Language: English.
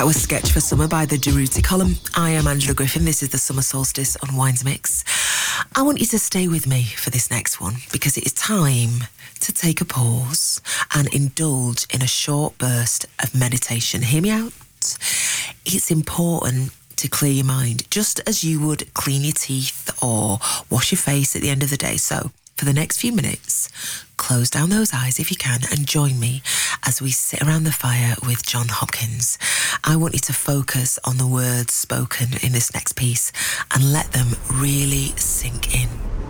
That was Sketch for Summer by the Durutti Column. I am Angela Griffin. This is the Summer Solstice on Wines Mix. I want you to stay with me for this next one because it is time to take a pause and indulge in a short burst of meditation. Hear me out. It's important to clear your mind just as you would clean your teeth or wash your face at the end of the day. So for the next few minutes, close down those eyes if you can and join me as we sit around the fire with John Hopkins. I want you to focus on the words spoken in this next piece and let them really sink in.